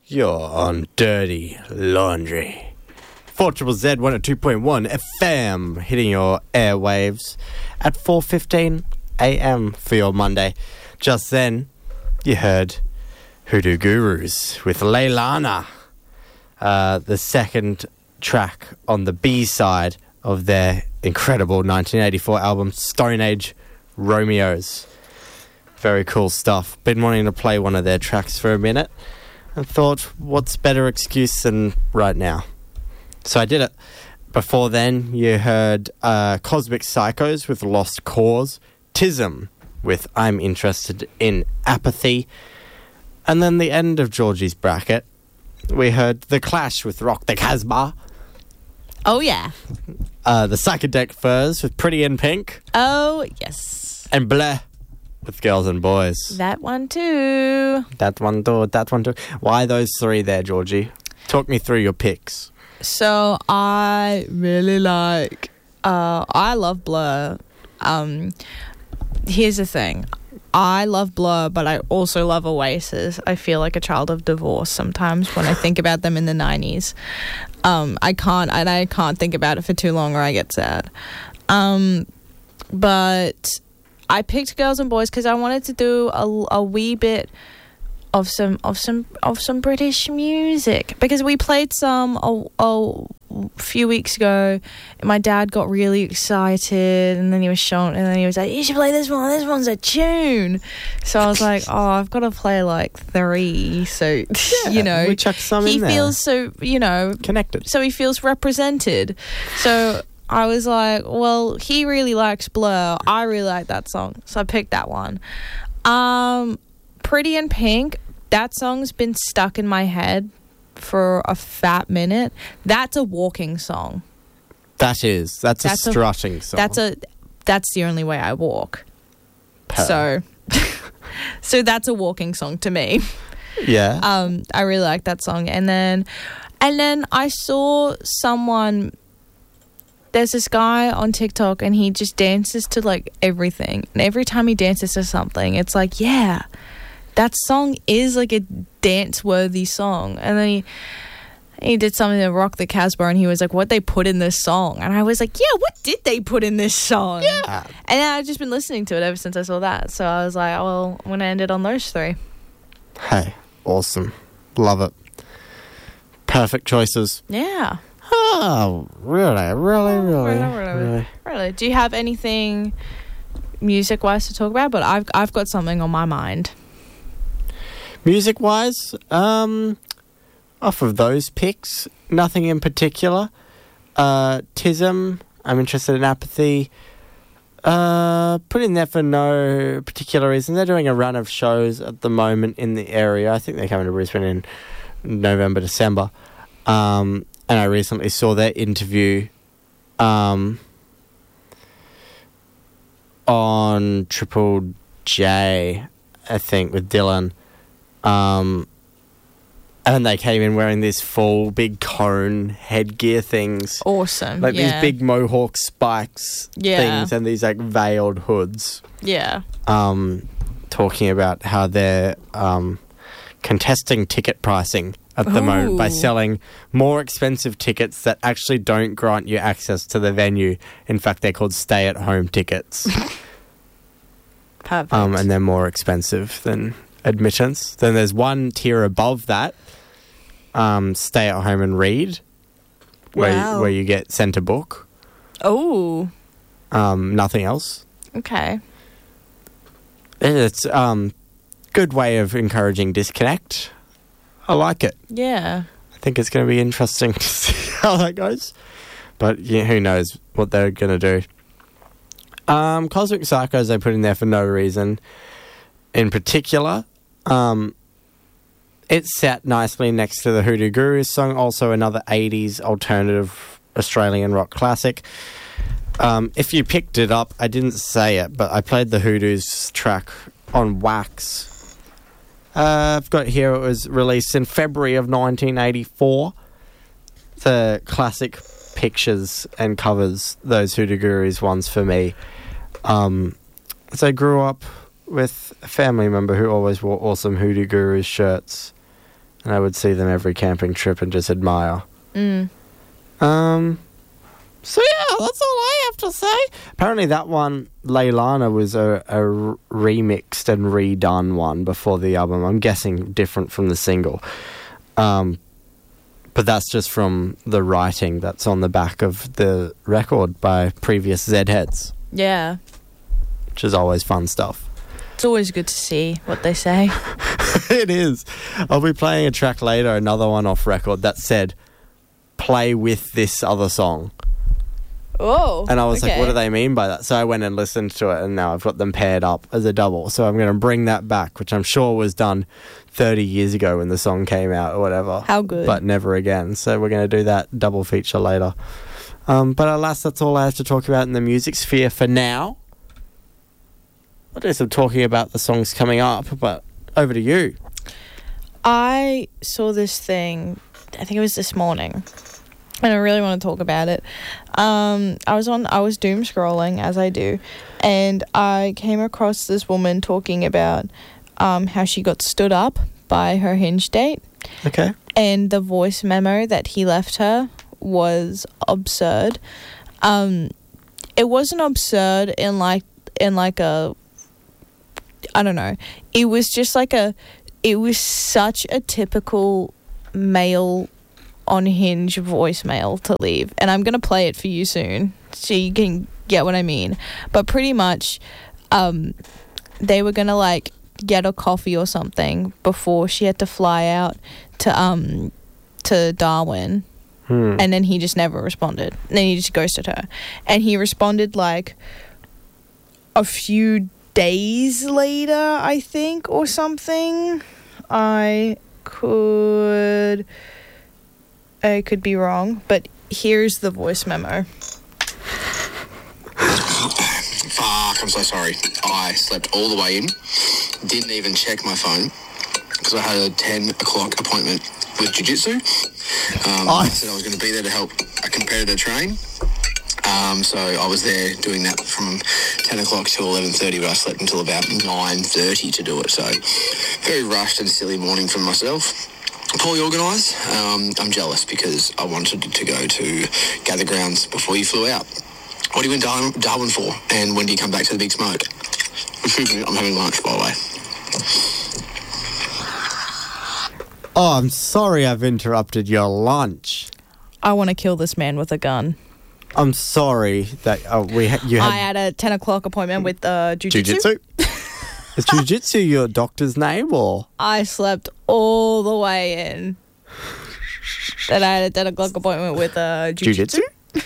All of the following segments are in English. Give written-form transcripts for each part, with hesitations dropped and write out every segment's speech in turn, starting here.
You're on Dirty Laundry. 4ZZZ 102.1 FM hitting your airwaves at 4:15 a.m. for your Monday. Just then, you heard Hoodoo Gurus with Leilani, the second track on the B-side of their incredible 1984 album Stone Age Romeos. Very cool stuff. Been wanting to play one of their tracks for a minute and thought, what's better excuse than right now? So I did it. Before then, you heard Cosmic Psychos with Lost Cause, Tism with I'm Interested in Apathy, and then the end of Georgie's bracket, we heard The Clash with Rock the Casbah. Oh, yeah. The Psychedelic Furs with Pretty in Pink. Oh, yes. And Bleh with Girls and Boys. That one too. That one too. Why those three there, Georgie? Talk me through your picks. So I really like, I love Blur. Here's the thing. I love Blur, but I also love Oasis. I feel like a child of divorce sometimes when I think about them in the 90s. I can't think about it for too long or I get sad. But I picked Girls and Boys because I wanted to do a wee bit of some British music, because we played some a few weeks ago and my dad got really excited and then he was like, you should play this one's a tune. So I was like, oh, I've got to play like three, so yeah, we chuck some he in there. feels so Connected, so he feels represented. So I was like, well, he really likes Blur, I really like that song, so I picked that one. Pretty in Pink, that song's been stuck in my head for a fat minute. That's a walking song. That's a strutting song. That's the only way I walk. So that's a walking song to me. Yeah. I really like that song. And then I saw someone. There's this guy on TikTok and he just dances to like everything. And every time he dances to something, it's like, yeah, that song is like a dance-worthy song. And then he did something to Rock the Casbah and he was like, what'd they put in this song? And I was like, yeah, what did they put in this song? Yeah. And I've just been listening to it ever since I saw that. So I was like, well, I'm going to end it on those three. Hey, awesome. Love it. Perfect choices. Yeah. Oh, really? Really. Do you have anything music-wise to talk about? But I've got something on my mind. Music-wise, off of those picks, nothing in particular. Tism, I'm Interested in Apathy. Put in there for no particular reason. They're doing a run of shows at the moment in the area. I think they're coming to Brisbane in November, December. And I recently saw their interview on Triple J, I think, with Dylan. And they came in wearing these full big cone headgear things. Awesome. Like these big mohawk spikes things and these like veiled hoods. Yeah. Talking about how they're contesting ticket pricing at the moment by selling more expensive tickets that actually don't grant you access to the venue. In fact, they're called stay-at-home tickets. Perfect. And they're more expensive than admittance. Then there's one tier above that, stay at home and read, where you get sent a book. Oh. Nothing else. Okay. It's good way of encouraging disconnect. I like it. Yeah. I think it's going to be interesting to see how that goes. But yeah, who knows what they're going to do. Cosmic Psychos I put in there for no reason in particular. It sat nicely next to the Hoodoo Gurus song, also another 80s alternative Australian rock classic. If you picked it up, I didn't say it, but I played the Hoodoo's track on Wax. I've got here, it was released in February of 1984. The classic pictures and covers those Hoodoo Gurus ones for me. So I grew up with a family member who always wore awesome Hoodoo Gurus shirts. and I would see them every camping trip and just admire. Mm. So yeah, that's all I have to say. Apparently that one, Leilani, was a remixed and redone one before the album. I'm guessing different from the single. But that's just from the writing that's on the back of the record by previous Z-heads, Yeah. which is always fun stuff. It's always good to see what they say. It is. I'll be playing a track later, another one off record that said, play with this other song. Oh. And I was like, okay. what do they mean by that? So I went and listened to it, and now I've got them paired up as a double. So I'm going to bring that back, which I'm sure was done 30 years ago when the song came out or whatever. How good. But never again. So we're going to do that double feature later. But alas, that's all I have to talk about in the music sphere for now. I'll do some talking about the songs coming up, but over to you. I saw this thing, I think it was this morning, and I really want to talk about it. I was doom scrolling, as I do, and I came across this woman talking about how she got stood up by her Hinge date. Okay. And the voice memo that he left her was absurd. It wasn't absurd in like a, I don't know. It was just it was such a typical male on Hinge voicemail to leave. And I'm going to play it for you soon so you can get what I mean. But pretty much, they were going to get a coffee or something before she had to fly out to Darwin. And then he just never responded. And then he just ghosted her. And he responded a few days later, I think, or something. I could be wrong, but here's the voice memo. Fuck, I'm so sorry. I slept all the way in. Didn't even check my phone because I had a 10 o'clock appointment with jiu-jitsu. I said I was going to be there to help a competitor train. So I was there doing that from 10 o'clock till 11:30, but I slept until about 9:30 to do it. So very rushed and silly morning for myself. Poorly organised. I'm jealous because I wanted to go to Gather Grounds before you flew out. What are you in Darwin for? And when do you come back to the Big Smoke? Excuse me, I'm having lunch, by the way. Oh, I'm sorry I've interrupted your lunch. I want to kill this man with a gun. I'm sorry that you had... I had a 10 o'clock appointment with jiu-jitsu. Jiu-jitsu? Is jiu-jitsu your doctor's name, or...? I slept all the way in. Then I had a 10 o'clock appointment with jiu-jitsu.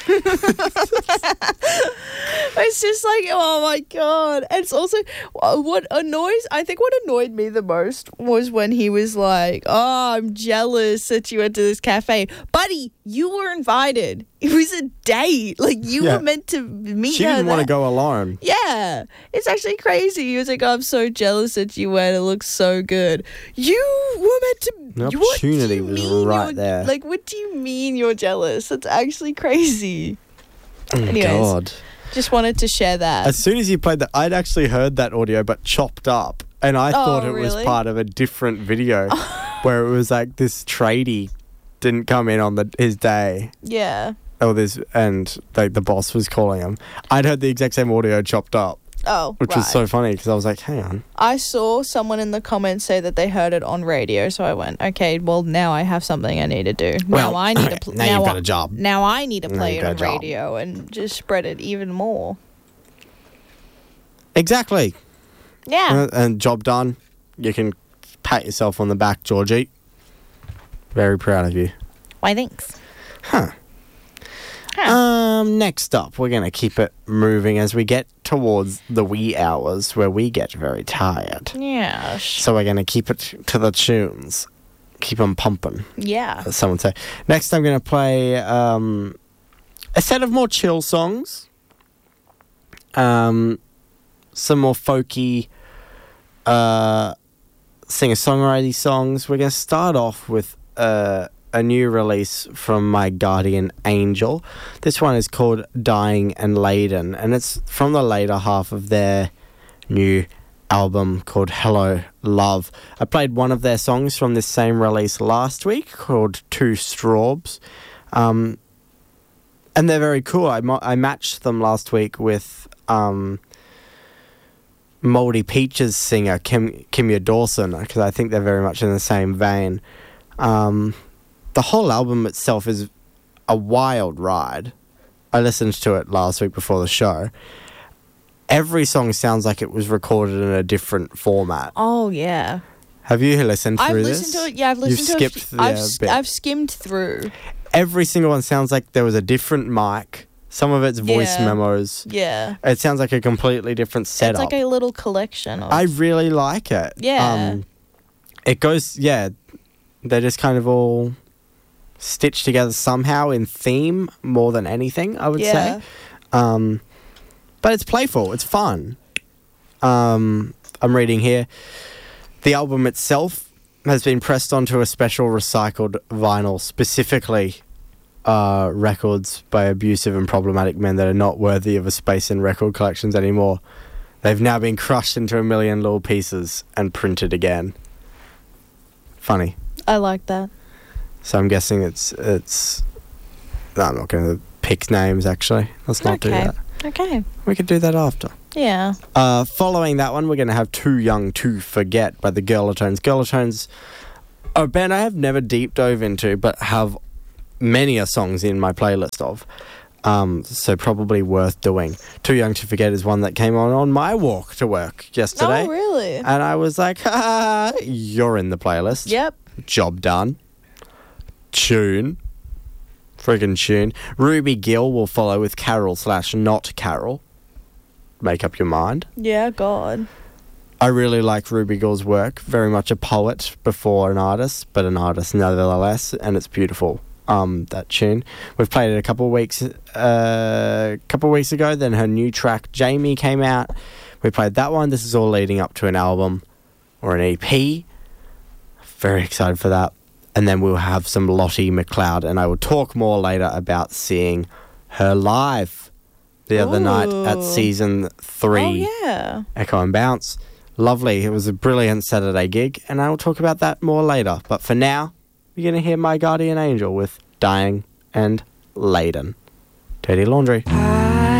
It's just oh my god. And it's also what annoyed me the most was when he was like, oh, I'm jealous that you went to this cafe. Buddy, you were invited. It was a date. You were meant to meet She her didn't want to go alone. Yeah, it's actually crazy. He was like, oh, I'm so jealous that you went. It looks so good. You were meant to... The opportunity was right there. What do you mean you're jealous? That's actually crazy. Oh, Anyways, God. just wanted to share that. As soon as you played that, I'd actually heard that audio, but chopped up. And I thought it was part of a different video where it was this tradie didn't come in on his day. Yeah. And the boss was calling him. I'd heard the exact same audio chopped up. Oh, which was so funny because I was like, hang on. I saw someone in the comments say that they heard it on radio, so I went, okay, well, now I have something I need to do. Well, now I need to now you've got a job. Now I need to play it on radio and just spread it even more. Exactly. Yeah. And job done. You can pat yourself on the back, Georgie. Very proud of you. Why, thanks. Huh. Next up, we're going to keep it moving as we get towards the wee hours where we get very tired. Yeah. So we're going to keep it to the tunes. Keep them pumping. Yeah. As someone say. Next, I'm going to play a set of more chill songs. Some more folky singer-songwriter songs. We're going to start off with a new release from My Guardian Angel. This one is called Dying and Laden, and it's from the later half of their new album called Hello Love. I played one of their songs from this same release last week called Two Straubs. And they're very cool. I matched them last week with Mouldy Peaches singer Kimya Dawson, because I think they're very much in the same vein. The whole album itself is a wild ride. I listened to it last week before the show. Every song sounds like it was recorded in a different format. Oh, yeah. Have you listened through I've this? listened to it. Yeah, I've listened to it. You've skipped the bit. I've skimmed through. Every single one sounds like there was a different mic. Some of it's voice memos. Yeah. It sounds like a completely different setup. It's like a little collection of... I really like it. Yeah. It goes, they're just kind of all stitched together somehow in theme more than anything, I would say. But it's playful. It's fun. I'm reading here. The album itself has been pressed onto a special recycled vinyl, specifically records by abusive and problematic men that are not worthy of a space in record collections anymore. They've now been crushed into a million little pieces and printed again. Funny. I like that. So I'm guessing it's. No, I'm not going to pick names, actually. Let's not do that. Okay. We could do that after. Yeah. Following that one, we're going to have Too Young to Forget by the Girlatones. Girlatones are a band I have never deep dove into, but have many a songs in my playlist of. So probably worth doing. Too Young to Forget is one that came on my walk to work yesterday. Oh, really? And I was like, you're in the playlist. Yep. Job done. Tune. Friggin' tune. Ruby Gill will follow with Carol/Not Carol. Make up your mind. Yeah, God. I really like Ruby Gill's work. Very much a poet before an artist, but an artist nevertheless, and it's beautiful. That tune. We've played it a couple of weeks ago. Then her new track Jamie came out. We played that one. This is all leading up to an album or an EP. Very excited for that. And then we'll have some Lottie McLeod, and I will talk more later about seeing her live the other night at season 3. Oh, yeah. Echo and Bounce. Lovely. It was a brilliant Saturday gig, and I will talk about that more later. But for now, you're going to hear My Guardian Angel with Dying and Laden. Dirty Laundry.